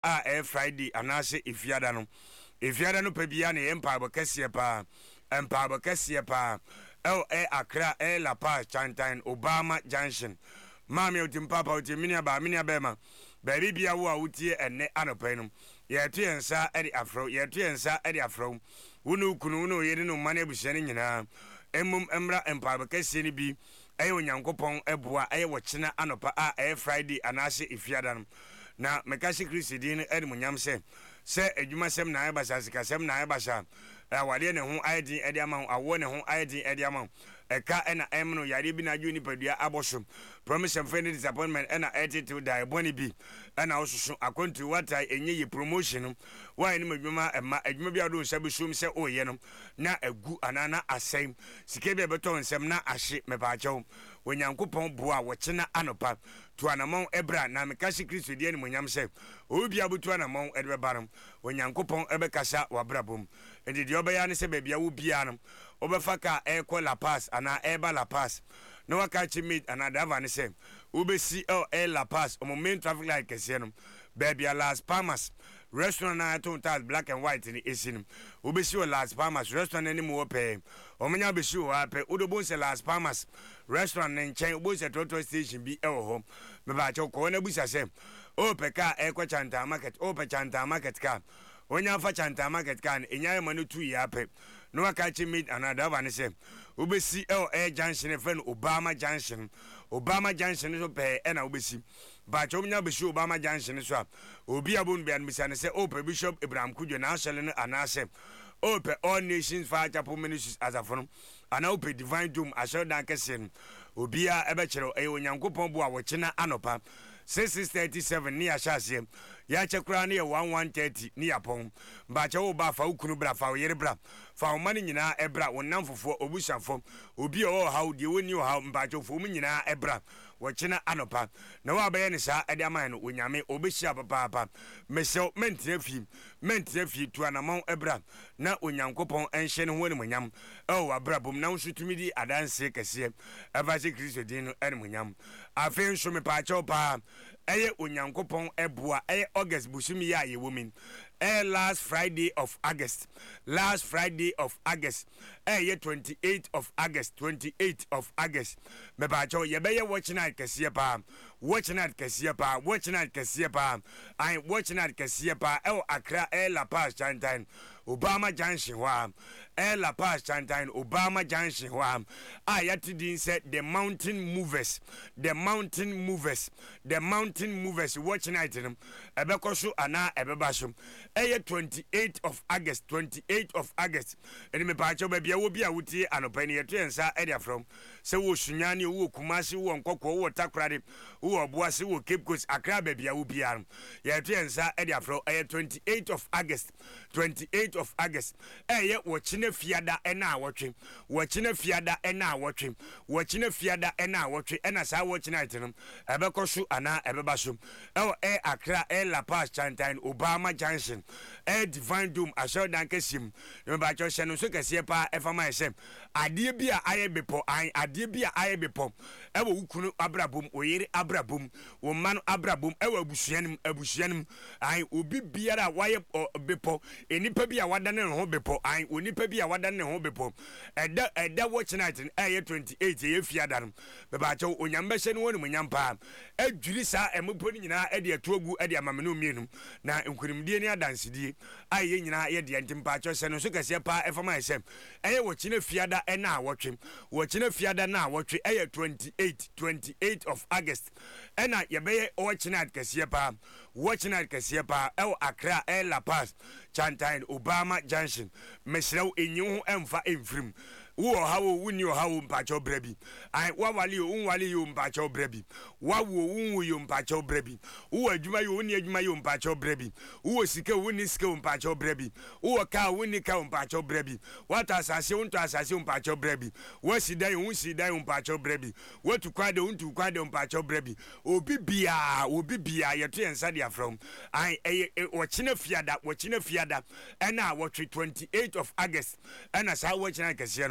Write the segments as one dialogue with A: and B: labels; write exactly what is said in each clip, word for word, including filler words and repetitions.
A: a air Friday anase ifiada no ifiada no pebia ne empaba kese pa empaba kese pa el e Accra e La Paz Chantain Obama Junction mami otimpapa otiminia ba minia bema baby bia wo a wotie enne anopenum ye tu ensa e di afro ye tu ensa e di afro wonu kunu wonu yede no mane buhye nyina emum emra empaba kese ni bi eye onyankopon eboa eye wo kina anopa a e Friday anase ifiada no na mekasi Kristo din edmunyam se se adwuma sem na ayebasa sika sem na ayebasa awale ne ho ayedin ede ama awo ne ho ayedin ede ama eka ena emno yare bi na adwu ni padua abosom promise and friend disappointment ena attitude die boni bi ena osusu akontu wata enye ye promotion why ni madwuma ema adwuma bi ado nsabe sum se oye no na agu anana asem sike bi beto nsem na ahye mepaachew onyankopon boa wo kina anopa to anamon ebra na mekasi Kristo die edmunyam se obi abutu anamon edbe baram onyankopon ebekasa wabrabom edi obeya ne se bebia wo bia no obefa ka ekọ La Paz ana eba La Paz no waka chimit ana dava ne se ubesi el e La Paz o main traffic light kese no bebia Las Palmas restaurant na to tal black and white ni esin ubesi o Las Palmas restaurant ni mo pe o menya besi o ape udobon se Las Palmas restaurant ni nchen ubon se total station bi e ho me ba cho ko na busa se o pe ka ekọ Chanta market o pe Chanta market ka onya fa Chanta market kan enya ma no tu ya pe no waka chi meet another one say obesi el air junction friend Obama Junction Obama Junction so pe e na obesi ba cho nya besi Obama Junction so obi abun be an misane say ope Bishop Abraham Kudjo na shele no anase ope All Nations Fire Chapel Ministries as a fono ana ope Divine Doom asho dan kesen obi a ebe kire e onyankopon bo a wo kina anopa six thirty-seven ni ashase ya chekura na eleven thirty ni yapon ba che wo ba fa ukunu bra fa yere bra fa mani nyina ebra wonam fofo obusafo obi o hawo de woni o hawo ba che fo mu nyina ebra wo kina anopa na wa baye ne sa ede aman no onyame obehia papa papa mesel mentia fi mentia fi tu anamon ebra na onyankopon enhye ne ho ne monyam e wa bra bom na nsutumi di adanse kese eva se Kristo din no ene monyam afen so me pa che pa eye onyankopon eboa eye August busumi ya ye women eh last Friday of August last Friday of August eh twenty-eighth of August twenty-eighth of August me ba cho ye be ye watch night kese pa watch night kese pa watch night kese pa I watch night kese pa eh Accra eh La Paz Chantain Obama Junction wa eh La Paz Chantain Obama Junction wa ah yati din said the mountain movers the mountain movers the mountain movers watch night em ebekoso ana ebebaso eh twenty-eighth of August twenty-eighth of August eni me pa cho ba bia wo bia wutie anopani yeto ensa edia from se wo sunyane wo kumase wo nkokko wo takrade wo oboase wo Cape Coast Accra ba bia wo bia yeto ensa edia from eh twenty-eighth of August twenty-eighth of August eh wo chine fiada ena awotwe wo chine fiada ena awotwe wo chine fiada ena awotwe ena sa wo chine item ebekoso ana ebebaso eh eh Accra eh La Paz Chantain Obama Junction eh Divine Doom asho dan kesim no ba cho hye no so kese pa efama hye ade bi a aye bepo an ade bi a aye bepo e wo ukunu abrabom oyere abrabom wo man abrabom e wo abusuanim abusuanim an obi biara waye bepo enipa bi a wada ne ho bepo an onipa bi a wada ne ho bepo eda eda watch night eh twenty-eight ye fiada no be ba cho onyamba hye no woni munyampa adwiri sa empo ni nyina e de atogu e de amamenu mienum na nkurimdie ni adansedie aye nyina ye de ntimpa cho hye no so kese pa efama hye eye wo chine fiada e na awotwe wo chine fiada na awotwe eye twenty-eight twenty-eight of August e na ye be wo chine kese pa wo chine kese pa e Accra e La Paz Chantain Obama Junction mesrew enyu emfa emfrim wo hawo wuni o hawo mpacho brebi ai wa wali o unwali yo mpacho brebi wa wo unwu yo mpacho brebi wo adwuma yo woni adwuma yo mpacho brebi wo sike woni sike mpacho brebi wo ka woni ka mpacho brebi wata asase unto asase mpacho brebi wo sidan un sidan mpacho brebi wo tukwade untu kwade mpacho brebi obi bia obi bia yeto ensa dia from ai wo chine fiada wo chine fiada ena wo twenty-eighth of August ena sa wo chine kese no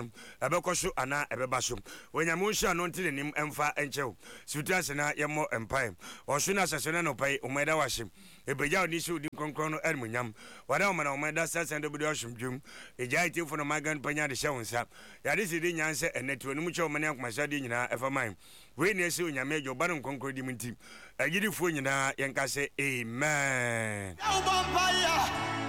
A: ebekɔ so ana ebeba so wenyamu hia no ntine nim emfa enchew sutuase na yemo empire ɔso na sesene no pai umeda wahye ebeja oni so di kronkron no ermunyam wada omana umeda sasende budi ɔhwemdwum eja itifo no magan panya de hye wonsa yade sidi nyanse enetu onimu che omane akomasa di nyina efaman we ne ese onyame agyo ba no kronkron di muntim agidifo nyina yenkase amen.